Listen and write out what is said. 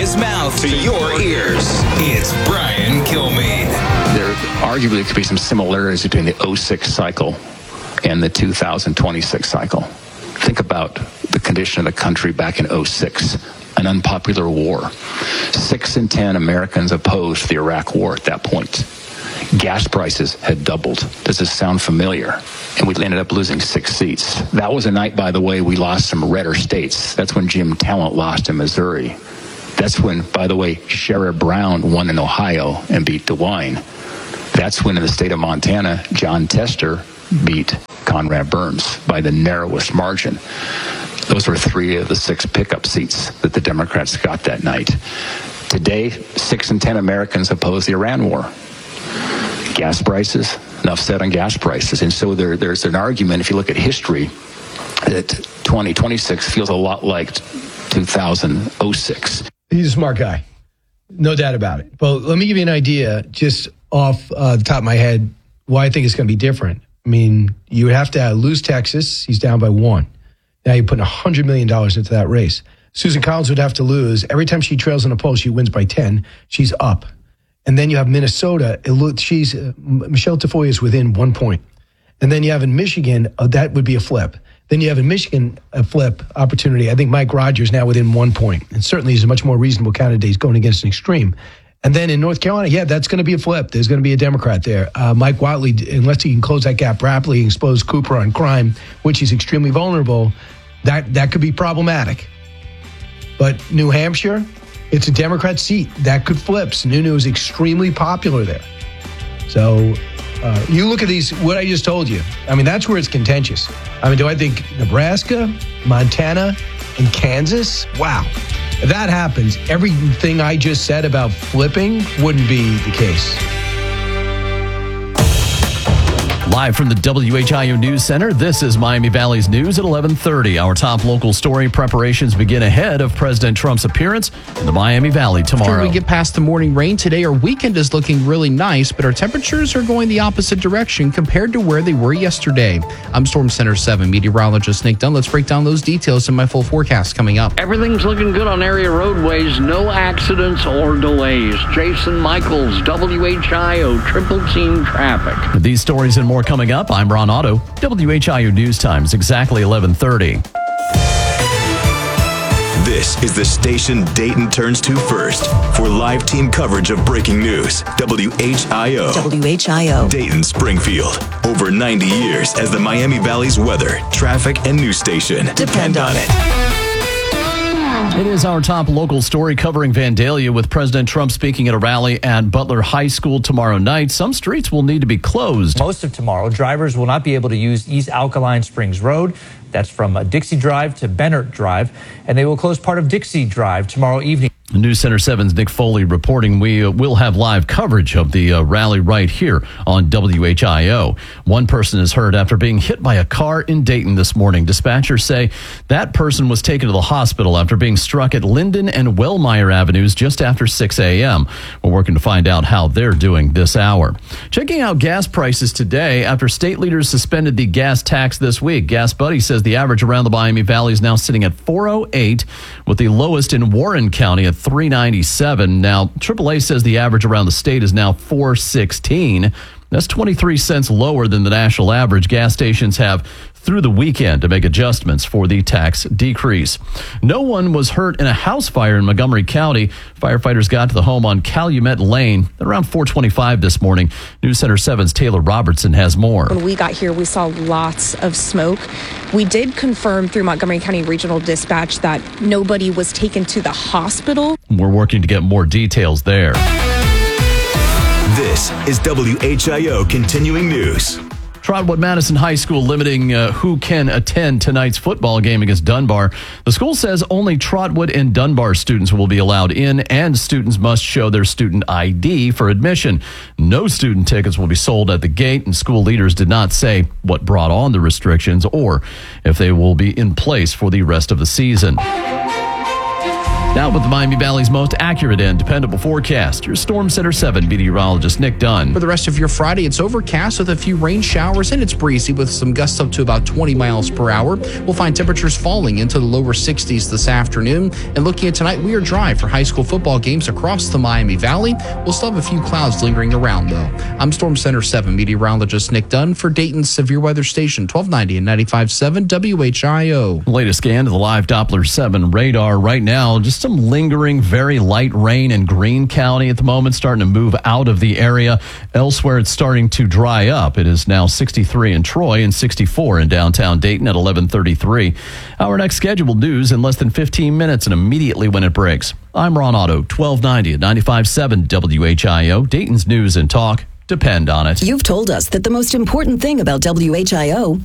his mouth to your ears. It's Brian Kilmeade. There arguably could be some similarities between the 06 cycle and the 2026 cycle. Think about the condition of the country back in 06, an unpopular war. 6 in 10 Americans opposed the Iraq war at that point. Gas prices had doubled. Does this sound familiar? And we ended up losing 6 seats. That was a night, by the way, we lost some redder states. That's when Jim Talent lost in Missouri. That's when, by the way, Sherrod Brown won in Ohio and beat DeWine. That's when in the state of Montana, John Tester beat Conrad Burns by the narrowest margin. Those were 3 of the 6 pickup seats that the Democrats got that night. Today, 6 in 10 Americans oppose the Iran war. Gas prices, enough said on gas prices. And so there's an argument, if you look at history, that 2026 feels a lot like 2006. He's a smart guy. No doubt about it. But let me give you an idea, just off the top of my head, why I think it's going to be different. I mean, you would have to lose Texas. He's down by 1. Now you're putting $100 million into that race. Susan Collins would have to lose. Every time she trails in a poll, she wins by 10. She's up. And then you have Minnesota. Michelle Tafoya is within 1 point. And then you have in Michigan, that would be a flip. Then you have in Michigan a flip opportunity. I think Mike Rogers now within 1 point. And certainly he's a much more reasonable candidate. He's going against an extreme. And then in North Carolina, that's going to be a flip. There's going to be a Democrat there. Mike Whatley, unless he can close that gap rapidly and expose Cooper on crime, which is extremely vulnerable, that could be problematic. But New Hampshire, it's a Democrat seat. That could flip. Sununu is extremely popular there. So you look at these, what I just told you. I mean, that's where it's contentious. I mean, do I think Nebraska, Montana, and Kansas? Wow. If that happens, everything I just said about flipping wouldn't be the case. Live from the WHIO News Center, this is Miami Valley's News at 11:30. Our top local story: preparations begin ahead of President Trump's appearance in the Miami Valley tomorrow. After we get past the morning rain today, our weekend is looking really nice, but our temperatures are going the opposite direction compared to where they were yesterday. I'm Storm Center 7 meteorologist Nick Dunn. Let's break down those details in my full forecast coming up. Everything's looking good on area roadways. No accidents or delays. Jason Michaels, WHIO Triple Team Traffic. With these stories and more coming up, I'm Ron Otto. WHIO News Time is exactly 11:30. This is the station Dayton turns to first for live team coverage of breaking news. WHIO. WHIO. Dayton Springfield. Over 90 years as the Miami Valley's weather, traffic, and news station. Depend on it. It is our top local story covering Vandalia with President Trump speaking at a rally at Butler High School tomorrow night. Some streets will need to be closed. Most of tomorrow, drivers will not be able to use East Alkaline Springs Road. That's from Dixie Drive to Bennett Drive. And they will close part of Dixie Drive tomorrow evening. News Center 7's Nick Foley reporting. We will have live coverage of the rally right here on WHIO. One person is hurt after being hit by a car in Dayton this morning. Dispatchers say that person was taken to the hospital after being struck at Linden and Wellmeyer Avenues just after 6 a.m. We're working to find out how they're doing this hour. Checking out gas prices today after state leaders suspended the gas tax this week. Gas Buddy says the average around the Miami Valley is now sitting at $4.08, with the lowest in Warren County at $3.97. Now, AAA says the average around the state is now $4.16. That's 23 cents lower than the national average. Gas stations have through the weekend to make adjustments for the tax decrease. No one was hurt in a house fire in Montgomery County. Firefighters got to the home on Calumet Lane at around 4:25 this morning. News Center 7's Taylor Robertson has more. When we got here, we saw lots of smoke. We did confirm through Montgomery County Regional Dispatch that nobody was taken to the hospital. We're working to get more details there. This is WHIO Continuing News. Trotwood Madison High School limiting who can attend tonight's football game against Dunbar. The school says only Trotwood and Dunbar students will be allowed in, and students must show their student ID for admission. No student tickets will be sold at the gate, and school leaders did not say what brought on the restrictions or if they will be in place for the rest of the season. Now with the Miami Valley's most accurate and dependable forecast, your Storm Center 7 meteorologist Nick Dunn. For the rest of your Friday, it's overcast with a few rain showers, and it's breezy with some gusts up to about 20 miles per hour. We'll find temperatures falling into the lower 60s this afternoon. And looking at tonight, we are dry for high school football games across the Miami Valley. We'll still have a few clouds lingering around, though. I'm Storm Center 7 meteorologist Nick Dunn for Dayton's Severe Weather Station, 1290 and 95.7 WHIO. Latest scan to the live Doppler 7 radar right now. Just some lingering, very light rain in Greene County at the moment, starting to move out of the area. Elsewhere, it's starting to dry up. It is now 63 in Troy and 64 in downtown Dayton at 11:33. Our next scheduled news in less than 15 minutes and immediately when it breaks. I'm Ron Otto, 1290 at 95.7 WHIO. Dayton's news and talk depend on it. You've told us that the most important thing about WHIO